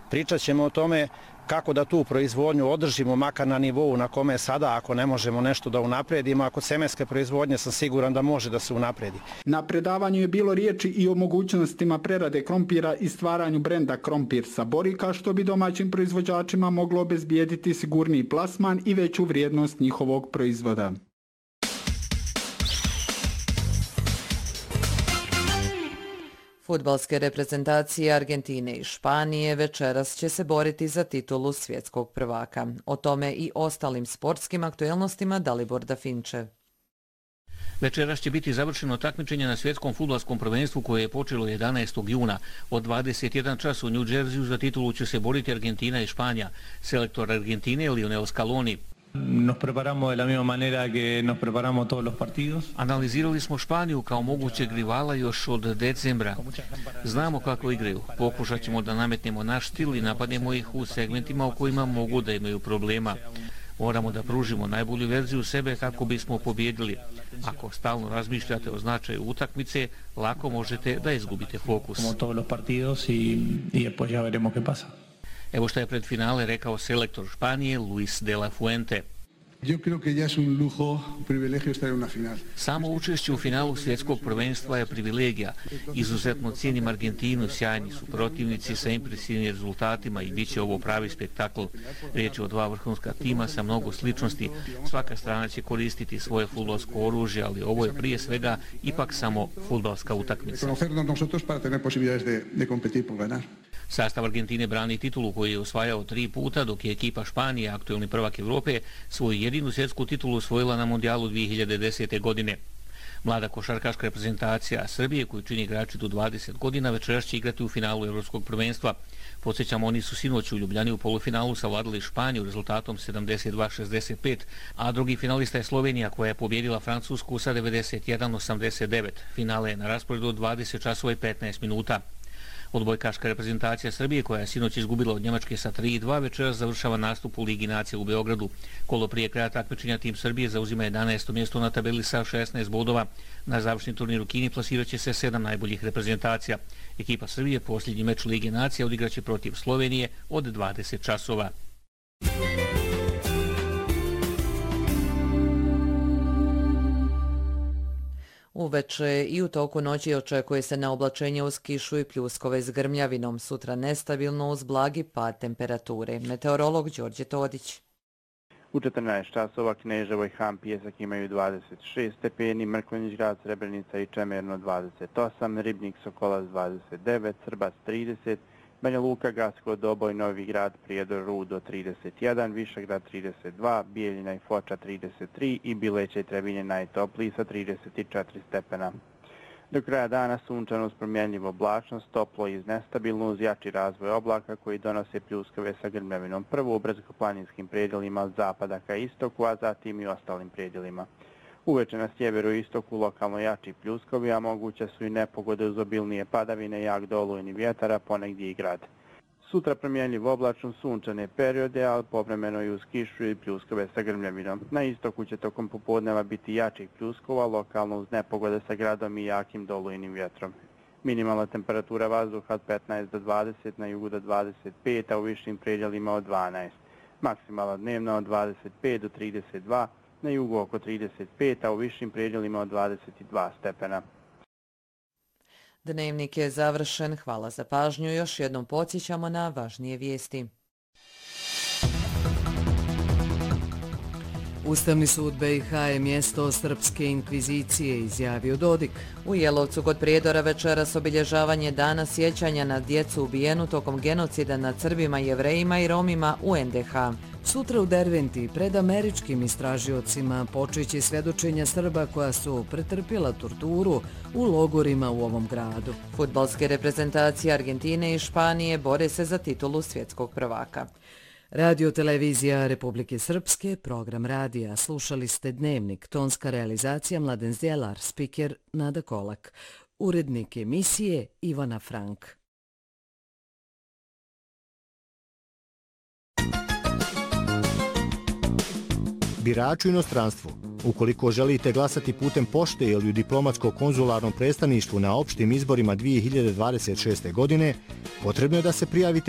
Pričat ćemo o tome kako da tu proizvodnju održimo makar na nivou na kome je sada, ako ne možemo nešto da unapredimo, ako semenske proizvodnje sam siguran da može da se unapredi. Na predavanju je bilo riječi i o mogućnostima prerade krompira i stvaranju brenda Krompir sa Borika, što bi domaćim proizvođačima moglo obezbijediti sigurniji plasman i veću vrijednost njihovog proizvoda. Fudbalske reprezentacije Argentine i Španije večeras će se boriti za titulu svjetskog prvaka. O tome i ostalim sportskim aktuelnostima Dalibor Dafinčev. Večeras će biti završeno takmičenje na svjetskom fudbalskom prvenstvu koje je počelo 11. juna. Od 21 čas u New Jerseyu za titulu će se boriti Argentina i Španija. Selektor Argentine Lionel Scaloni. Nos preparamos de la misma manera que nos preparamos todos los partidos. Analizirali smo Španiju kao mogućeg rivala još od decembra. Znamo kako igraju. Pokušat ćemo da nametnemo naš stil i napadnemo ih u segmentima u kojima mogu da imaju problema. Moramo da pružimo najbolju verziju sebe kako bismo pobjedili. Ako stalno razmišljate o značaju utakmice, lako možete da izgubite fokus. Como todos los partidos y después ya veremos qué pasa. Evo što je pred finale rekao selektor Španije Luis de la Fuente. Yo creo que ya es un lujo, un privilegio estar en una final. Samo učešće u finalu svjetskog prvenstva je privilegija. Izuzetno cijenim Argentinu, sjajni su protivnici sa impresivnim rezultatima i bit će ovo pravi spektakl. Riječ je o dva vrhunska tima sa mnogo sličnosti. Svaka strana će koristiti svoje fudbalsko oružje, ali ovo je prije svega ipak samo fudbalska utakmica. Conocernos nosotros para tener posibilidades de competir por ganar. Sastav Argentine brani titulu koju je osvajao 3 puta, dok je ekipa Španije, aktuelni prvak Evrope, svoju jedinu svjetsku titulu osvojila na Mondijalu 2010. godine. Mlada košarkaška reprezentacija Srbije, koju čini igrači do 20 godina, večeras će igrati u finalu Evropskog prvenstva. Podsjećamo, oni su sinoć u Ljubljani u polufinalu savladali Španiju rezultatom 72-65, a drugi finalista je Slovenija koja je pobjedila Francusku sa 91-89. Finale je na rasporedu od 20 časova i 15 minuta. Odbojkaška reprezentacija Srbije, koja je sinoć izgubila od Njemačke sa 3-2, večeras završava nastup u Ligi nacija u Beogradu. Kolo prije kraja takmičenja tim Srbije zauzima 11. mjesto na tabeli sa 16 bodova. Na završni turnir u Kini plasirat će se 7 najboljih reprezentacija. Ekipa Srbije posljednji meč Lige nacija odigraće protiv Slovenije od 20 časova. Uveče i u toku noći očekuje se na oblačenje uz kišu i pljuskove s grmljavinom. Sutra nestabilno uz blagi pad temperature. Meteorolog Đorđe Todić. U 14 časova Kneževo i Han Pijesak imaju 26 stepeni, Mrkonjić grad, Srebrenica i Čemerno 28, Ribnik Sokolac 29, Srbac 30, Banja Luka, Gacko, Doboj, Novi grad, Prijedor, Rudo 31, Višegrad 32, Bijeljina i Foča 33 i Bileće i Trebinje najtopliji sa 34 stepena. Do kraja dana sunčano uz promjenljivo oblačnost, toplo i nestabilno uz jači razvoj oblaka koji donose pljuskave sa grmljavinom. Prvo u brdsko-planinskim predjelima od zapada ka istoku, a zatim i ostalim predjelima. Uveče na sjeveru i istoku lokalno jači pljuskovi, a moguće su i nepogode uz obilnije padavine, jak dolujni vjetara, ponegdje i grad. Sutra promjenljivo oblačno sunčane periode, ali povremeno i uz kišu i pljuskove sa grmljavinom. Na istoku će tokom popodneva biti jačih pljuskova, lokalno uz nepogode sa gradom i jakim dolujnim vjetrom. Minimalna temperatura vazduha od 15 do 20, na jugu do 25, a u višim predjelima od 12. Maksimalna dnevna od 25 do 32, na jugu oko 35, a u višim predjelima od 22 stepena. Dnevnik je završen. Hvala za pažnju. Još jednom podsjećamo na važnije vijesti. Ustavni sud BiH je mjesto srpske inkvizicije, izjavio Dodik. U Jelovcu kod Prijedora večeras obilježavanje dana sjećanja na djecu ubijenu tokom genocida nad Srbima, Jevrejima i Romima u NDH. Sutra u Derventi pred američkim istražiocima počeće svjedočenja Srba koja su pretrpjela torturu u logorima u ovom gradu. Fudbalske reprezentacije Argentine i Španije bore se za titulu svjetskog prvaka. Radio televizija Republike Srpske, program radija. Slušali ste Dnevnik, tonska realizacija Mladen Zdjelar, spiker Nada Kolak, urednik emisije Ivana Frank. Birači u inostranstvu. Ukoliko želite glasati putem pošte ili u diplomatsko-konzularnom predstavništvu na opštim izborima 2026. godine, potrebno je da se prijavite